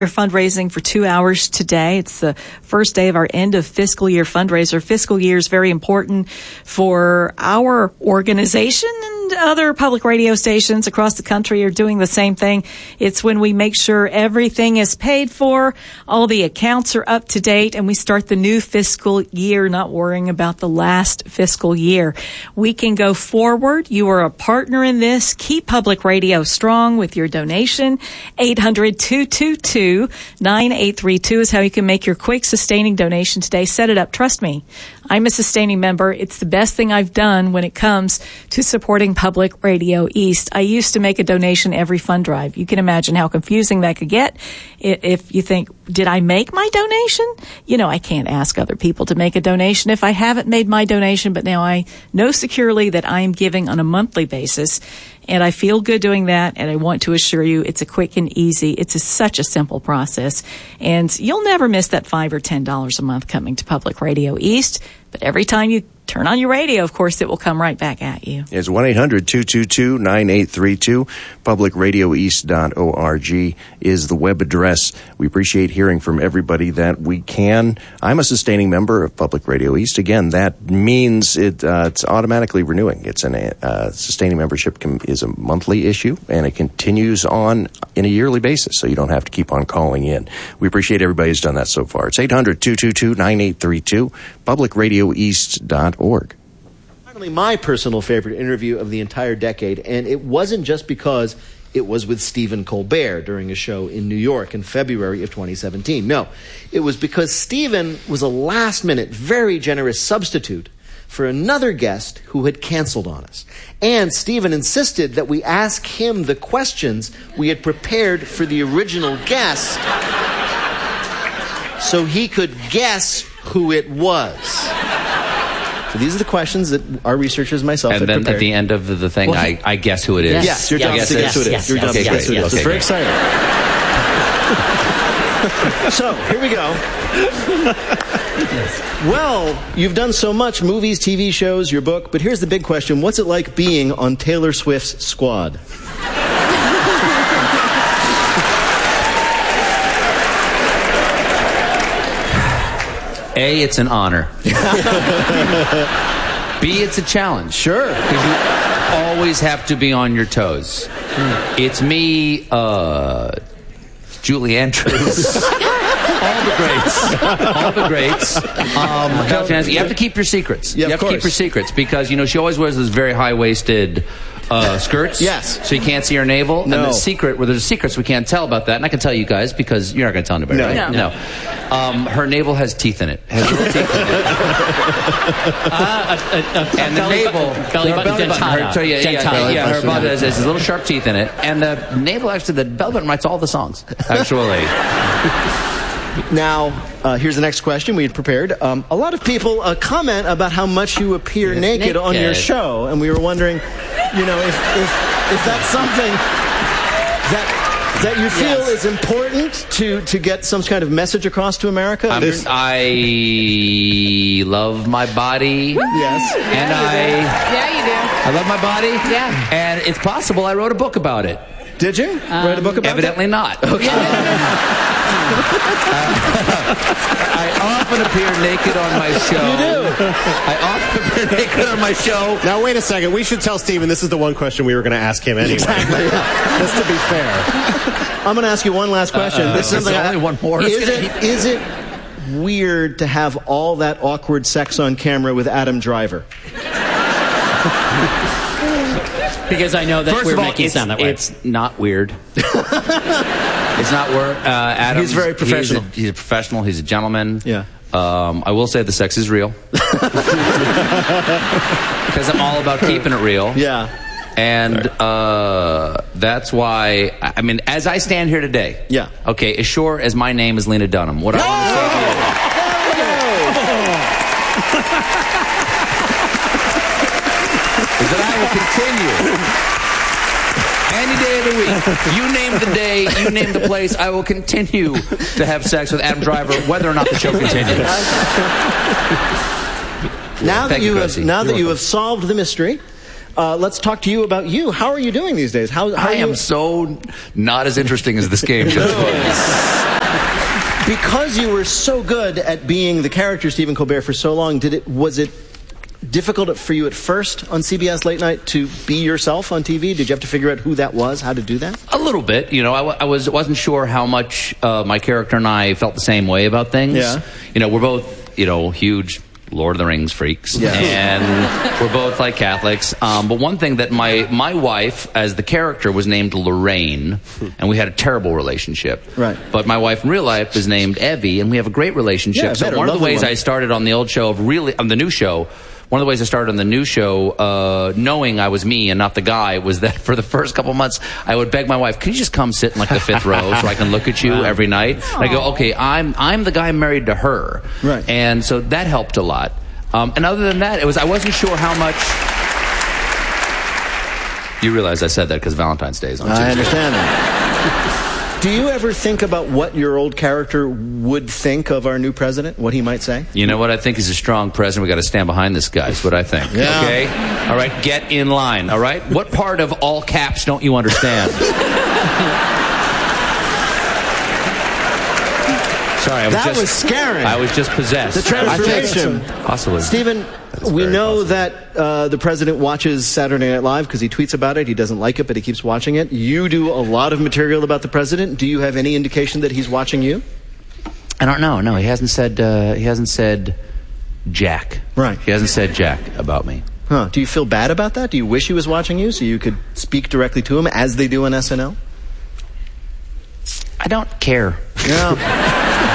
We're fundraising for 2 hours today. It's the first day of our end of fiscal year fundraiser. Fiscal year is very important for our organization, and other public radio stations across the country are doing the same thing. It's when we make sure everything is paid for, all the accounts are up to date, and we start the new fiscal year not worrying about the last fiscal year. We can go forward. You are a partner in this. Keep public radio strong with your donation. 800-222-9832 is how you can make your quick sustaining donation today. Set it up. Trust me, I'm a sustaining member. It's the best thing I've done when it comes to supporting Public Radio East. I used to make a donation every fund drive. You can imagine how confusing that could get if you think, did I make my donation? You know, I can't ask other people to make a donation if I haven't made my donation, but now I know securely that I am giving on a monthly basis. And I feel good doing that, and I want to assure you it's a quick and easy. It's such a simple process. And you'll never miss that $5 or $10 a month coming to Public Radio East. But every time you turn on your radio, of course, it will come right back at you. It's 1-800-222-9832. PublicRadioEast.org is the web address. We appreciate hearing from everybody that we can. I'm a sustaining member of Public Radio East. Again, that means it's automatically renewing. It's sustaining membership is a monthly issue, and it continues on in a yearly basis, so you don't have to keep on calling in. We appreciate everybody who's done that so far. It's 800-222-9832, PublicRadioEast.org. Finally, my personal favorite interview of the entire decade, and it wasn't just because it was with Stephen Colbert during a show in New York in February of 2017. No, it was because Stephen was a last-minute, very generous substitute for another guest who had canceled on us. And Stephen insisted that we ask him the questions we had prepared for the original guest so he could guess who it was. So these are the questions that our researchers, myself, had prepared. And then at the end of the thing, I guess who it is. Yes, your job is to guess who it is. Your job is to guess who it is. It's very exciting. So, here we go. Well, you've done so much, movies, TV shows, your book, but here's the big question. What's it like being on Taylor Swift's squad? A, it's an honor. B, it's a challenge. Sure. Because you always have to be on your toes. It's me, Julie Andrews. All the greats. You have to keep your secrets. Yeah, you have to keep your secrets because, she always wears those very high-waisted skirts. Yes. So you can't see her navel. No. And the secret, there's secrets we can't tell about that. And I can tell you guys because you're not going to tell anybody, right? No. Her navel has teeth in it. Has little teeth in it. And the navel... Belly button dentata. Her body has little sharp teeth in it. And the navel, actually, the belly button writes all the songs. Actually. Now, here's the next question we had prepared. A lot of people comment about how much you appear naked on your show, and we were wondering, if that's something that you feel is important to get some kind of message across to America. I love my body. Yes. And you do. I love my body. Yeah. And it's possible I wrote a book about it. Did you write a book about Evidently not. Okay. I often appear naked on my show. You do. I often appear naked on my show. Now, wait a second. We should tell Stephen this is the one question we were going to ask him anyway. Exactly. Yeah. Just to be fair. I'm going to ask you one last question. This is only one more. Is it weird to have all that awkward sex on camera with Adam Driver? Because I know that First we're of all, making it sound that way. It's not weird. It's not weird. Adam, he's very professional. He's a professional. He's a gentleman. Yeah. I will say the sex is real. Because I'm all about keeping it real. Yeah. And that's why, as I stand here today, okay, as sure as my name is Lena Dunham, what I want to say to you is that I will continue any day of the week. You name the day, you name the place, I will continue to have sex with Adam Driver, whether or not the show continues. Now that you have solved the mystery, let's talk to you about you. How are you doing these days? How I am so not as interesting as this game just was. Because you were so good at being the character Stephen Colbert for so long, was it difficult for you at first on CBS Late Night to be yourself on TV? Did you have to figure out who that was, how to do that? A little bit. I wasn't sure how much my character and I felt the same way about things. Yeah. We're both, huge Lord of the Rings freaks. Yes. And we're both like Catholics. But one thing that my wife, as the character, was named Lorraine, and we had a terrible relationship. Right. But my wife in real life is named Evie, and we have a great relationship. Yeah, so one of the ways I started on the old show on the new show, one of the ways I started on the new show, knowing I was me and not the guy, was that for the first couple months, I would beg my wife, "Can you just come sit in like the 5th row so I can look at you every night?" And I go, "Okay, I'm the guy married to her," right? And so that helped a lot. And other than that, I wasn't sure how much. You realize I said that because Valentine's Day is on Tuesday. I understand that. Do you ever think about what your old character would think of our new president? What he might say? You know what? I think he's a strong president. We got to stand behind this guy, is what I think. Yeah. Okay? All right, get in line, all right? What part of all caps don't you understand? Sorry, that was scary. I was just possessed. The transformation. Possibly. Stephen, we know that the president watches Saturday Night Live because he tweets about it. He doesn't like it, but he keeps watching it. You do a lot of material about the president. Do you have any indication that he's watching you? I don't know. No, he hasn't said jack. Right. He hasn't said jack about me. Huh. Do you feel bad about that? Do you wish he was watching you so you could speak directly to him as they do on SNL? I don't care. Yeah.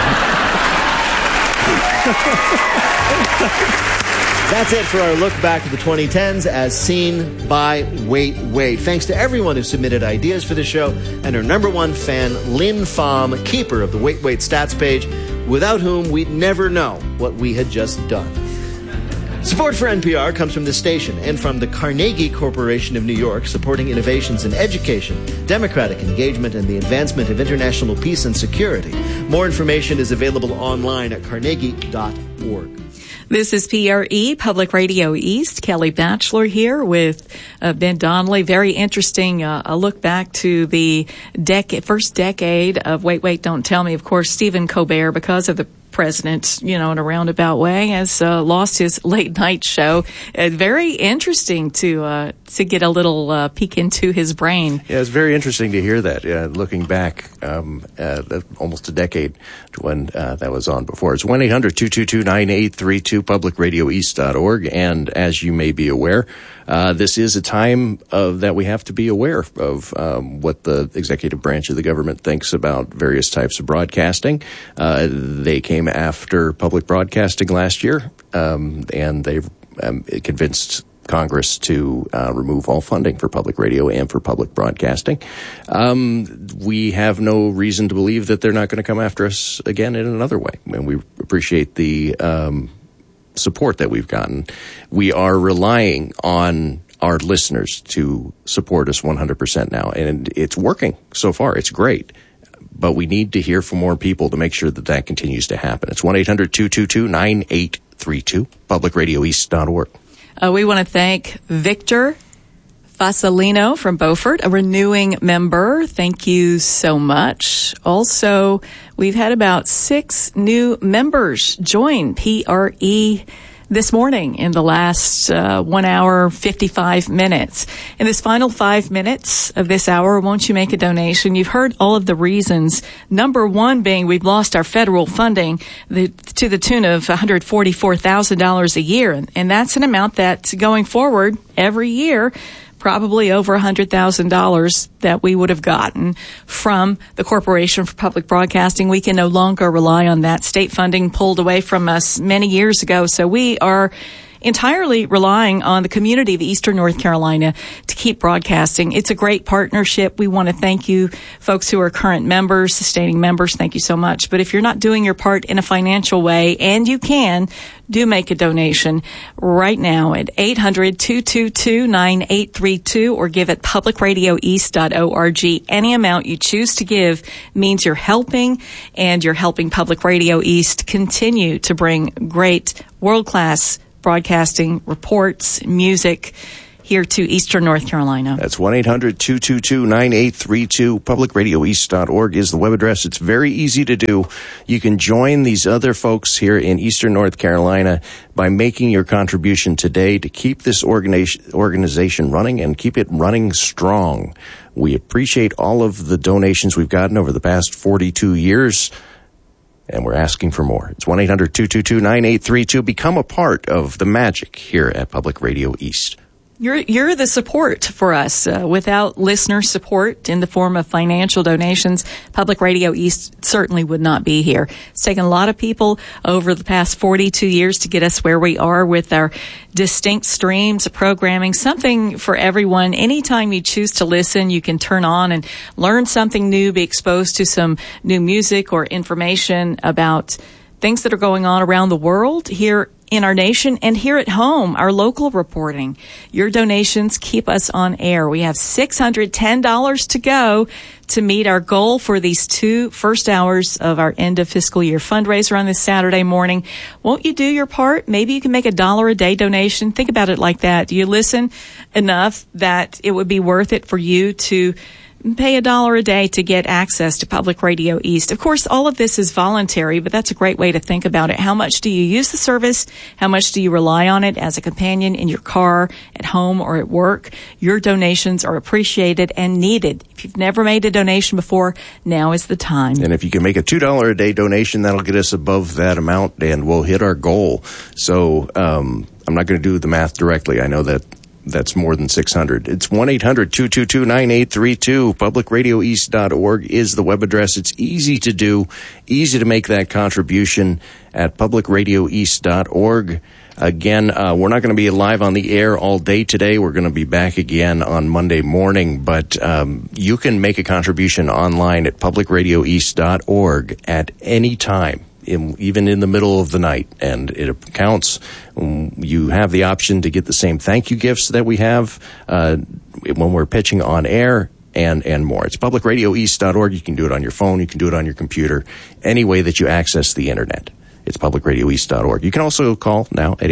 That's it for our look back at the 2010s as seen by Wait Wait. Thanks to everyone who submitted ideas for the show and our number one fan, Lynn Pham, keeper of the Wait Wait stats page, without whom we'd never know what we had just done. Support for NPR comes from this station and from the Carnegie Corporation of New York, supporting innovations in education, democratic engagement, and the advancement of international peace and security. More information is available online at carnegie.org. This is PRE, Public Radio East. Kelly Batchelor here with Ben Donnelly. Very interesting a look back to the first decade of Wait, Wait, Don't Tell Me. Of course, Stephen Colbert, because of the president, in a roundabout way, has lost his late night show. Very interesting to get a little peek into his brain. Yeah, it's very interesting to hear that. Looking back, almost a decade to when that was on before. It's 1-800-222-9832, publicradioeast.org. And as you may be aware, this is a time that we have to be aware of what the executive branch of the government thinks about various types of broadcasting. They came after public broadcasting last year, and they've convinced Congress to remove all funding for public radio and for public broadcasting. We have no reason to believe that they're not going to come after us again in another way, and we appreciate the support that we've gotten. We are relying on our listeners to support us 100% now, and it's working so far. It's great. But we need to hear from more people to make sure that that continues to happen. It's 1-800-222-9832, publicradioeast.org. We want to thank Victor Fasolino from Beaufort, a renewing member. Thank you so much. Also, we've had about 6 new members join PRE this morning in the last 1 hour, 55 minutes. In this final 5 minutes of this hour, won't you make a donation? You've heard all of the reasons. Number one being we've lost our federal funding to the tune of $144,000 a year. And that's an amount that's going forward every year, probably over $100,000 that we would have gotten from the Corporation for Public Broadcasting. We can no longer rely on that. State funding pulled away from us many years ago. So we are entirely relying on the community of Eastern North Carolina to keep broadcasting. It's a great partnership. We want to thank you folks who are current members, sustaining members. Thank you so much. But if you're not doing your part in a financial way, and you can, do make a donation right now at 800-222-9832 or give at publicradioeast.org. Any amount you choose to give means you're helping, and you're helping Public Radio East continue to bring great world-class broadcasting, reports, music here to Eastern North Carolina. That's 1-800-222-9832. PublicRadioEast.org is the web address. It's very easy to do. You can join these other folks here in Eastern North Carolina by making your contribution today to keep this organization running and keep it running strong. We appreciate all of the donations we've gotten over the past 42 years. And we're asking for more. It's 1-800-222-9832. Become a part of the magic here at Public Radio East. You're the support for us. Without listener support in the form of financial donations, Public Radio East certainly would not be here. It's taken a lot of people over the past 42 years to get us where we are with our distinct streams of programming, something for everyone. Anytime you choose to listen, you can turn on and learn something new, be exposed to some new music or information about things that are going on around the world here in our nation and here at home, our local reporting. Your donations keep us on air. We have $610 to go to meet our goal for these 2 first hours of our end of fiscal year fundraiser on this Saturday morning. Won't you do your part? Maybe you can make $1 a day donation. Think about it like that. Do you listen enough that it would be worth it for you to pay $1 a day to get access to Public Radio East? Of course, all of this is voluntary, but that's a great way to think about it. How much do you use the service? How much do you rely on it as a companion in your car, at home, or at work? Your donations are appreciated and needed. If you've never made a donation before, now is the time. And if you can make a $2 a day donation, that'll get us above that amount, and we'll hit our goal. So I'm not going to do the math directly. I know that's more than 600. It's 1-800-222-9832. PublicRadioEast.org is the web address. It's easy to do, easy to make that contribution at PublicRadioEast.org. Again, we're not going to be live on the air all day today. We're going to be back again on Monday morning, but you can make a contribution online at PublicRadioEast.org at any time. Even in the middle of the night, and it counts. You have the option to get the same thank you gifts that we have when we're pitching on air and more. It's publicradioeast.org. You can do it on your phone. You can do it on your computer. Any way that you access the internet. It's publicradioeast.org. You can also call now at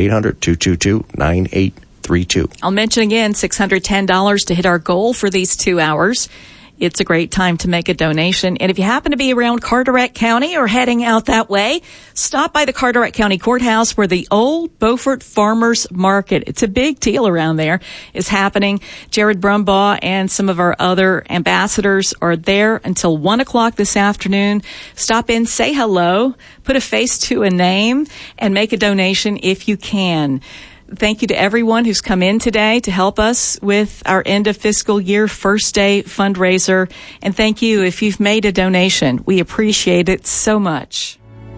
800-222-9832. I'll mention again, $610 to hit our goal for these 2 hours. It's a great time to make a donation. And if you happen to be around Carteret County or heading out that way, stop by the Carteret County Courthouse where the Old Beaufort Farmers Market, it's a big deal around there, is happening. Jared Brumbaugh and some of our other ambassadors are there until 1 o'clock this afternoon. Stop in, say hello, put a face to a name, and make a donation if you can. Thank you to everyone who's come in today to help us with our end of fiscal year first day fundraiser. And thank you if you've made a donation. We appreciate it so much.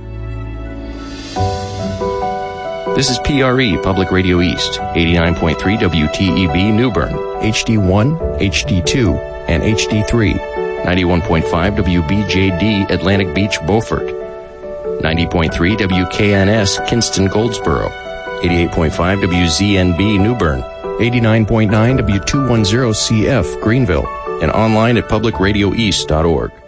This is PRE, Public Radio East, 89.3 WTEB New Bern, HD1, HD2, and HD3, 91.5 WBJD Atlantic Beach Beaufort, 90.3 WKNS Kinston Goldsboro, 88.5 WZNB New Bern, 89.9 W210CF Greenville, and online at publicradioeast.org.